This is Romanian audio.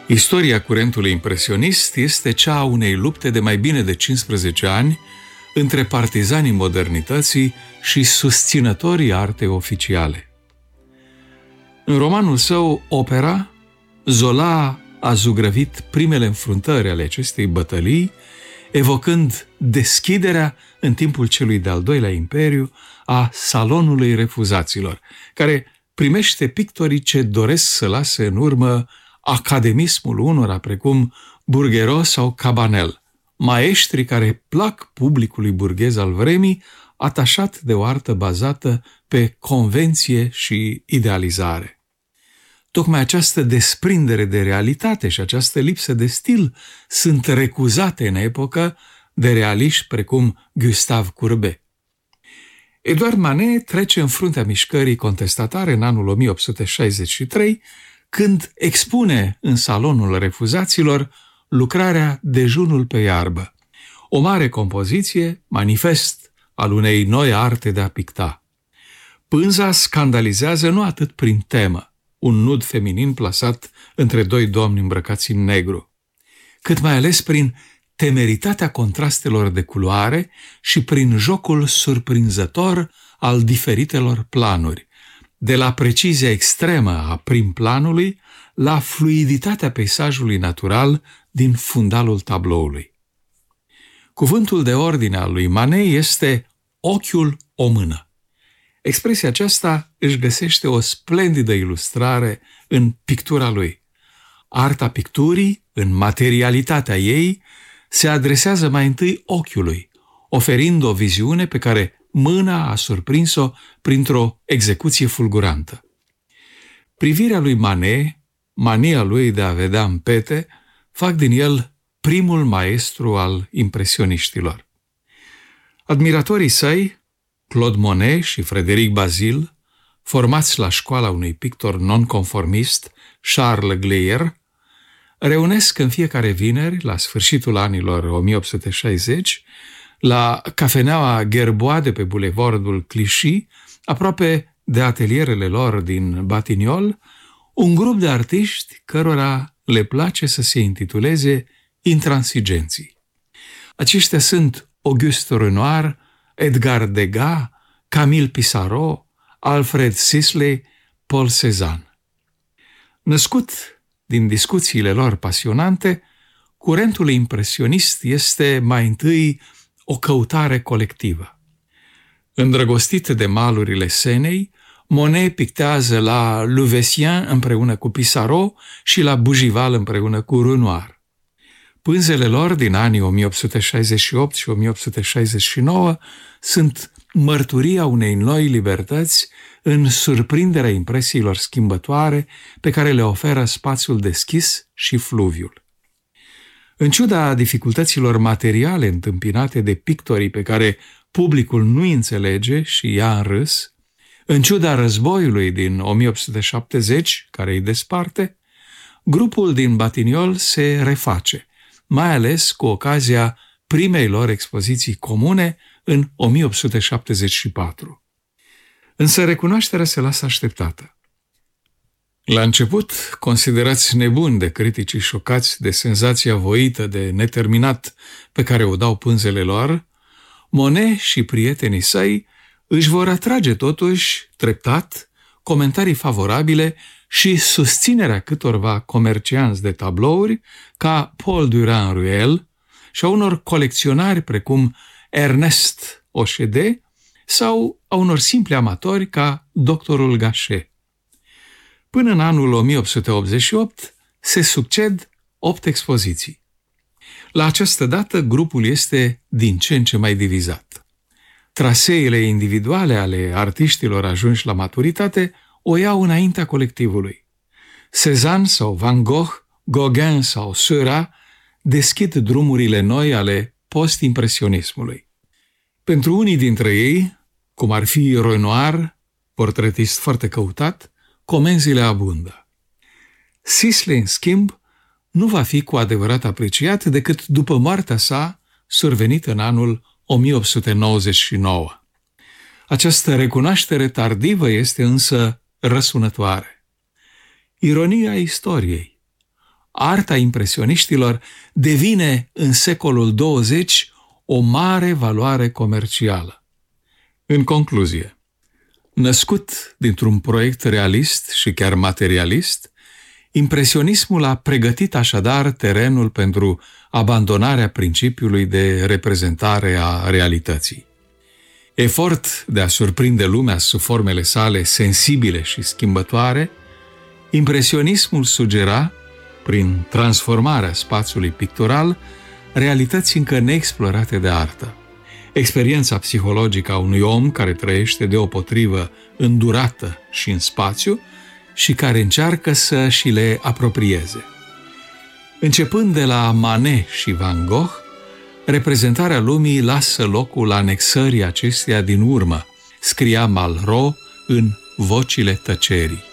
Istoria curentului impresionist este cea a unei lupte de mai bine de 15 ani între partizanii modernității și susținătorii artei oficiale. În romanul său, Opera, Zola a zugrăvit primele înfruntări ale acestei bătălii, evocând deschiderea în timpul celui de-al doilea imperiu a Salonului Refuzaților, care primește pictorii ce doresc să lase în urmă academismul unora precum Burgherot sau Cabanel, maestri care plac publicului burghez al vremii, atașat de o artă bazată pe convenție și idealizare. Tocmai această desprindere de realitate și această lipsă de stil sunt recuzate în epocă de realiști precum Gustave Courbet. Édouard Manet trece în fruntea mișcării contestatare în anul 1863, când expune în Salonul Refuzaților lucrarea Dejunul pe iarbă, o mare compoziție, manifest al unei noi arte de a picta. Pânza scandalizează nu atât prin temă, un nud feminin plasat între doi domni îmbrăcați în negru, cât mai ales prin temeritatea contrastelor de culoare și prin jocul surprinzător al diferitelor planuri, de la precizia extremă a prim-planului la fluiditatea peisajului natural din fundalul tabloului. Cuvântul de ordine al lui Manet este ochiul o mână. Expresia aceasta își găsește o splendidă ilustrare în pictura lui. Arta picturii, în materialitatea ei, se adresează mai întâi ochiului, oferind o viziune pe care mâna a surprins-o printr-o execuție fulgurantă. Privirea lui Manet, mania lui de a vedea în pete, fac din el primul maestru al impresioniștilor. Admiratorii săi, Claude Monet și Frédéric Bazille, formați la școala unui pictor nonconformist, Charles Gleyre, reunesc în fiecare vineri, la sfârșitul anilor 1860, la cafeneaua Gerbois de pe bulevardul Clichy, aproape de atelierele lor din Batignolles, un grup de artiști cărora le place să se intituleze intransigenții. Aceștia sunt Auguste Renoir, Edgar Degas, Camille Pissarro, Alfred Sisley, Paul Cézanne. Născut din discuțiile lor pasionante, curentul impresionist este mai întâi o căutare colectivă. Îndrăgostit de malurile Senei, Monet pictează la Louveciennes împreună cu Pissarro și la Bougival împreună cu Renoir. Pânzele lor din anii 1868 și 1869 sunt mărturia unei noi libertăți în surprinderea impresiilor schimbătoare pe care le oferă spațiul deschis și fluviul. În ciuda dificultăților materiale întâmpinate de pictorii pe care publicul nu înțelege și ia în râs, în ciuda războiului din 1870, care îi desparte, grupul din Batignolles se reface, mai ales cu ocazia primei lor expoziții comune în 1874. Însă recunoașterea se lasă așteptată. La început, considerați nebuni de criticii șocați de senzația voită de neterminat pe care o dau pânzele lor, Monet și prietenii săi își vor atrage totuși, treptat, comentarii favorabile și susținerea câtorva comercianți de tablouri ca Paul Durand-Ruel și a unor colecționari precum Ernest Ochedé sau a unor simpli amatori ca doctorul Gachet. Până în anul 1888 se succed 8 expoziții. La această dată, grupul este din ce în ce mai divizat. Traseele individuale ale artiștilor ajunși la maturitate o iau înaintea colectivului. Cézanne sau Van Gogh, Gauguin sau Seurat deschid drumurile noi ale post-impresionismului. Pentru unii dintre ei, cum ar fi Renoir, portretist foarte căutat, comenzile abundă. Sisley, în schimb, nu va fi cu adevărat apreciat decât după moartea sa, survenită în anul 1899. Această recunoaștere tardivă este însă răsunătoare. Ironia istoriei. arta impresioniștilor devine în secolul 20 o mare valoare comercială. În concluzie, născut dintr-un proiect realist și chiar materialist, impresionismul a pregătit așadar terenul pentru abandonarea principiului de reprezentare a realității. Efort de a surprinde lumea sub formele sale sensibile și schimbătoare, impresionismul sugera, prin transformarea spațiului pictural, realități încă neexplorate de artă. Experiența psihologică a unui om care trăiește deopotrivă în durată și în spațiu și care încearcă să și le apropieze. Începând de la Manet și Van Gogh, reprezentarea lumii lasă locul anexării acesteia din urmă, scria Malraux în Vocile tăcerii.